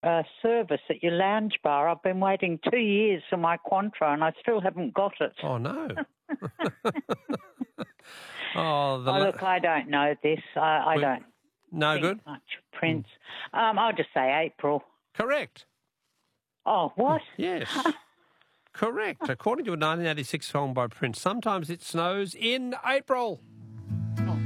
service at your lounge bar. I've been waiting 2 years for my Quantra and I still haven't got it. Oh, no. Look, I don't know this. I don't No think good? much of Prince. I'll just say April. Correct. Oh, what? Yes. Correct. According to a 1986 song by Prince, sometimes it snows in April.